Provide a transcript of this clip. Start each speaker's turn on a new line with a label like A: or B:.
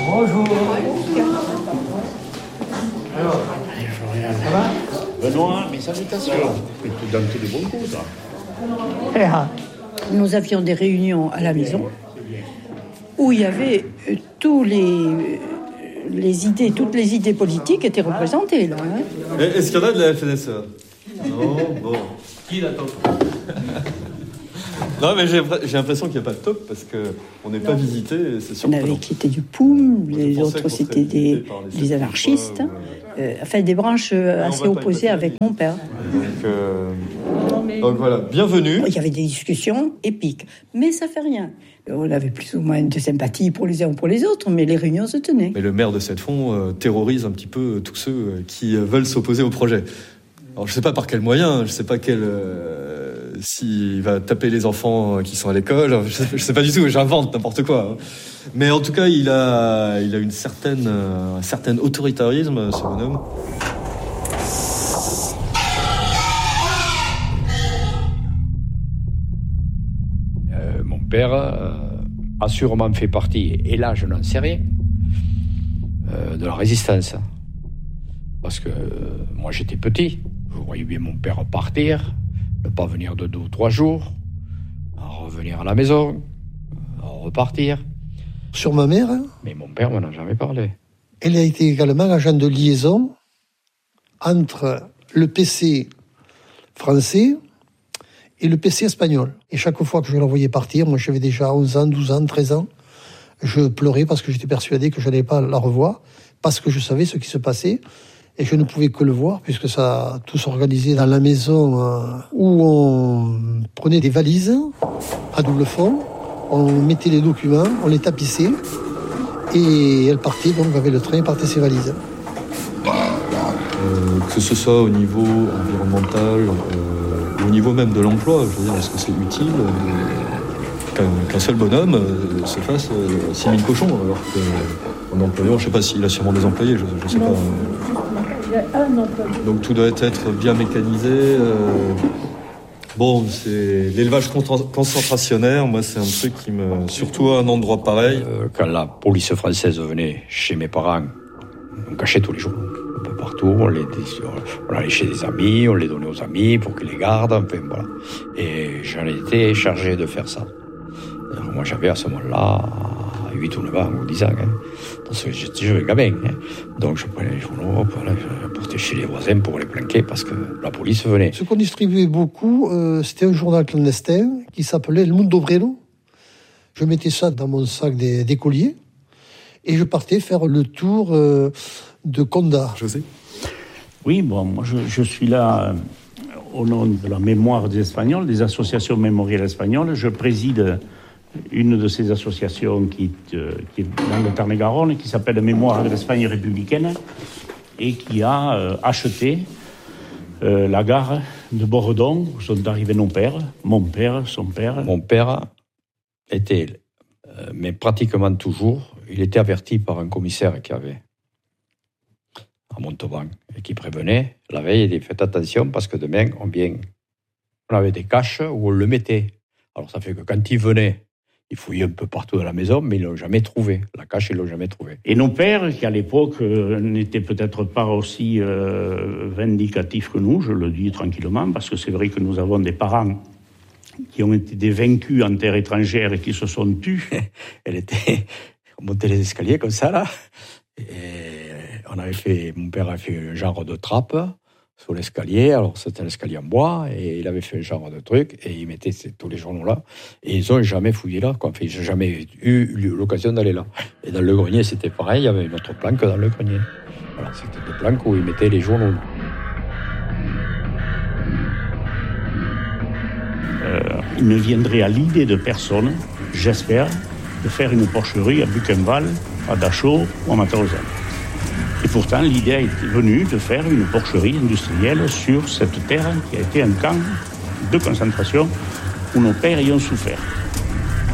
A: Bonjour. Alors, ça va?
B: Benoît, mes salutations. Dans tous les bons coups, ça.
C: Nous avions des réunions à la maison où il y avait toutes les idées politiques étaient représentées là. Hein.
D: Est-ce qu'il y en a de la FNSEA? Non, bon.
A: Qui la top?
D: Non, mais j'ai l'impression qu'il n'y a pas de top parce qu'on n'est pas visité. C'est
C: On
D: surprenant.
C: avait qui étaient du POUM, les
D: pensais
C: autres
D: qu'on
C: c'était
D: serait visité par
C: des anarchistes, enfin des branches assez opposées avec mon père.
D: Donc voilà, bienvenue.
C: Il y avait des discussions épiques, mais ça fait rien. On avait plus ou moins de sympathie pour les uns ou pour les autres, mais les réunions se tenaient.
D: Mais le maire de Sept-Fonds terrorise un petit peu tous ceux qui veulent s'opposer au projet. Alors je ne sais pas par quel moyen, je ne sais pas s'il va taper les enfants qui sont à l'école, je sais pas du tout, j'invente n'importe quoi. Mais en tout cas, il a un certain autoritarisme, ce bonhomme.
B: Mon père a sûrement fait partie, et là je n'en sais rien, de la résistance. Parce que moi j'étais petit, je voyais bien mon père partir, ne pas venir de 2 ou 3 jours, revenir à la maison, repartir.
E: Sur ma mère,
B: Mais mon père m'en a jamais parlé.
E: elle a été également agent de liaison entre le PC français et le PC espagnol. Et chaque fois que je la voyais partir, moi j'avais déjà 11 ans, 12 ans, 13 ans, je pleurais parce que j'étais persuadé que je n'allais pas la revoir, parce que je savais ce qui se passait. Et je ne pouvais que le voir, puisque ça tout s'organisait dans la maison où on prenait des valises à double fond, on mettait les documents, on les tapissait, et elle partait, donc avec le train, partait ses valises.
D: Que ce soit au niveau environnemental, au niveau même de l'emploi, je veux dire, est-ce que c'est utile qu'un seul bonhomme se fasse 6000 cochons, alors qu'un employeur, je ne sais pas s'il a sûrement des employés, je ne sais pas. Donc tout doit être bien mécanisé. Bon, c'est l'élevage concentrationnaire. Moi, c'est un truc qui me... Surtout à un endroit pareil.
B: Quand la police française venait chez mes parents, on cachait tous les jours. Un peu partout, on allait chez des amis, on les donnait aux amis pour qu'ils les gardent, enfin voilà. Et j'en étais chargé de faire ça. Alors, moi, j'avais à ce moment-là 8 ou 9 ans ou 10 ans. Hein. Parce que j'étais gamin. Hein. Donc je prenais les journaux, je portais chez les voisins pour les planquer parce que la police venait.
E: Ce qu'on distribuait beaucoup, c'était un journal clandestin qui s'appelait El Mundo Obrero. Je mettais ça dans mon sac d'écolier et je partais faire le tour de Conda.
D: José ?
F: Oui, bon, moi je suis là au nom de la mémoire des Espagnols, des associations mémorielles espagnoles. Je préside une de ces associations qui est dans le Tarn-et-Garonne, qui s'appelle Mémoire de l'Espagne républicaine, et qui a acheté la gare de Bordon, où sont arrivés nos pères, mon père, son père.
B: Mon père était, mais pratiquement toujours, il était averti par un commissaire qui avait à Montauban, et qui prévenait la veille, il dit faites attention parce que demain on avait des caches où on le mettait. Alors ça fait que quand il venait, il fouillait un peu partout dans la maison, mais ils ne l'ont jamais trouvé. La cache, ils ne l'ont jamais trouvée.
F: Et nos pères, qui à l'époque n'étaient peut-être pas aussi vindicatifs que nous, je le dis tranquillement, parce que c'est vrai que nous avons des parents qui ont été des vaincus en terre étrangère et qui se sont tus.
B: On montait les escaliers comme ça, là. Et mon père avait fait un genre de trappe sous l'escalier. Alors, c'était un escalier en bois, et il avait fait un genre de truc, et il mettait tous les journaux là. Et ils n'ont jamais fouillé là, quoi. Enfin, ils n'ont jamais eu l'occasion d'aller là. Et dans le grenier, c'était pareil, il y avait une autre planque dans le grenier. Voilà, c'était des planques où ils mettaient les journaux.
F: Il ne viendrait à l'idée de personne, j'espère, de faire une porcherie à Buchenwald, à Dachau ou à Mauthausen. Et pourtant, l'idée est venue de faire une porcherie industrielle sur cette terre qui a été un camp de concentration où nos pères y ont souffert.